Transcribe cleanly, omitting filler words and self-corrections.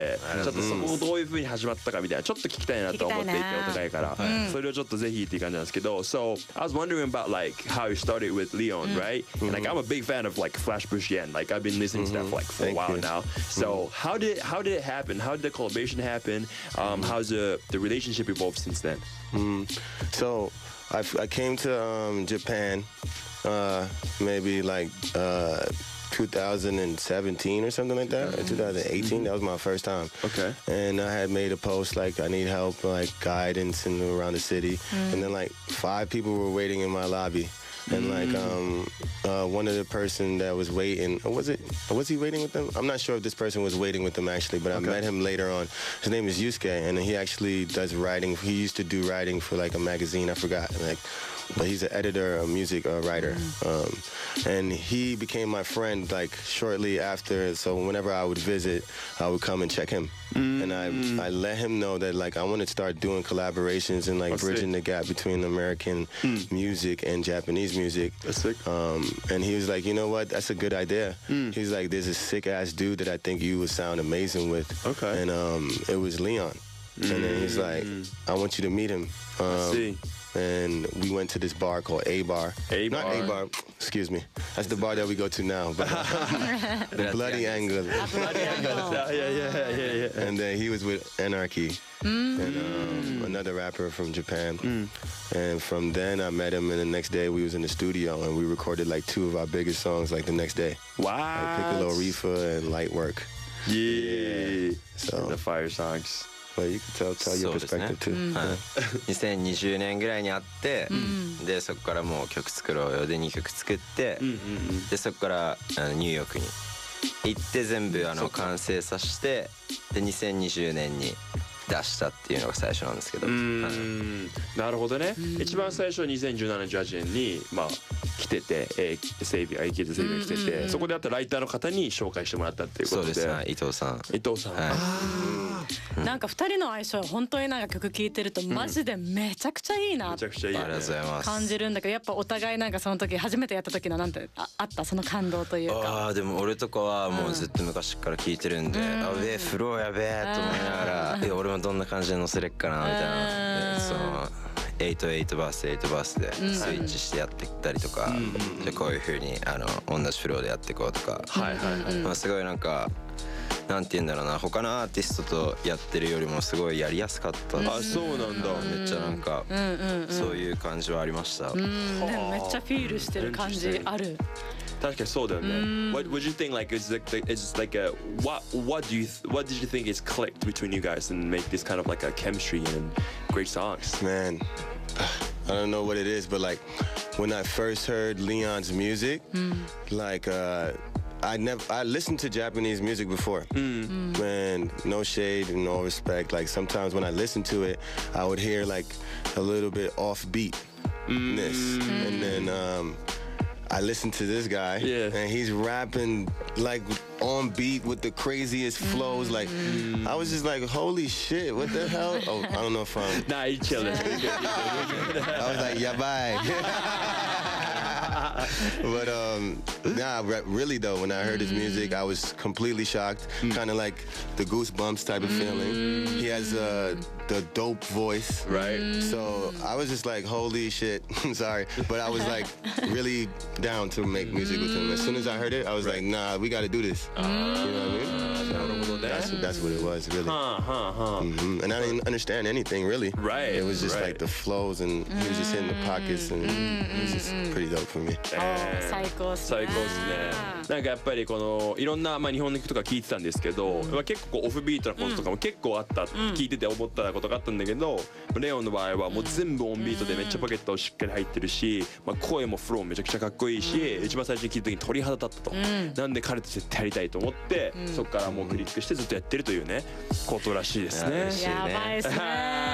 ちょっとそこをどういう風に始まったかみたいなちょっと聞きたいなと思っていてお互いからそれをちょっとぜひっていう感じなんですけど So I was wondering about like how you started with Leon right and like I'm a big fan of like Flatbush Yen like I've been listening to that for like for a while now so how did it happen how did the collaboration happen how's the relationship evolved since then So I came to Japan maybe like 2017 or something like that, or 2018. That was my first time. Okay. And I had made a post like I need help, like guidance in around the city. And then like 5 people were waiting in my lobby. And like one of the person that was waiting, was he waiting with them? I'm not sure if this person was waiting with them actually, but I met him later on. His name is Yusuke, and he actually does writing. He used to do writing for like a magazine, I forgot. Like, but he's an editor, a music writer, and he became my friend like shortly after. So whenever I would visit, I would come and check him, and I let him know that like I want to start doing collaborations and like bridging the gap between American music and Japanese music. That's sick. And he was like, you know what? That's a good idea. He's like, there's a sick ass dude that I think you would sound amazing with. Okay. And it was Leon. And then he's like, I want you to meet him. See. And we went to this bar called A Bar. A Bar. Not A Bar. Excuse me. That's the bar that we go to now. But Bloody Angle. yeah. And then he was with Anarchy. And another rapper from Japan. And from then I met him, and the next day we was in the studio and we recorded like 2 of our biggest songs like the next day. Wow. Like Piccolo Reefa and Light Work. Yeah. So The fire songs. but you can tell your perspective too. 2020年ぐらいに会って、でそこからもう曲作ろうよで2曲作って、でそこからニューヨークに行って全部完成させてで2020年に出したっていうのが最初なんですけど。 なるほどね。一番最初2017年18年にまあ来てて、整備が来てて、そこであったライターの方に紹介してもらったっていうことで。 そうですね。伊藤さん。 なんか2人の相性は本当になんか曲聴いてるとマジでめちゃくちゃいいなって感じるんだけど、やっぱお互いなんかその時初めてやった時のなんてあったその感動というか。 あでも俺とかはもうずっと昔から聴いてるんで、フローやべえと思いながら、俺もどんな感じで乗せれっかなみたいな、その8バース8バースでスイッチしてやっていったりとか、じゃこういう風に同じフローでやっていこうとか、すごいなんか。なんて言うんだろうな、他のアーティストとやってるよりもすごいやりやすかったです。 あ、そうなんだ。 めっちゃなんかそういう感じはありました。 めっちゃフィールしてる感じある。 確かにそうだよね。What would you think like is like a what did you think is clicked between you guys and make this kind of like a chemistry and great songs? Man, I don't know what it is, but like when I first heard Leon's music, like I listened to Japanese music before. Man, no shade and no respect. Like sometimes when I listen to it, I would hear like a little bit offbeatness, and then I listened to this guy, and he's rapping like on beat with the craziest flows. Like I was just like, holy shit, what the hell? Oh, I don't know if I'm. Nah, you chilling. I was like, yabai. But nah, really though, when I heard his music, I was completely shocked. Kind of like the goosebumps type of feeling. He has the dope voice, right? So I was just like, holy shit. I'm sorry, but I was like really down to make music with him. As soon as I heard it, I was like, nah, we got to do this. You know what I mean? That's what it was, really. And I didn't understand anything, really. Right. It was just like the flows, and he was just hitting the pockets, and it was just pretty dope for me. 最高っすね。 なんかやっぱりこのいろんな日本の曲とか聴いてたんですけど、結構オフビートなこととかも結構あった、聴いてて思ったことがあったんだけど、レオンの場合はもう全部オンビートでめっちゃポケットしっかり入ってるし、声もフローめちゃくちゃかっこいいし、一番最初に聴いた時に鳥肌立ったと、なんで彼と絶対やりたいと思って、そこからもうクリックしてずっとやってるというねことらしいですね。 やばいっすね。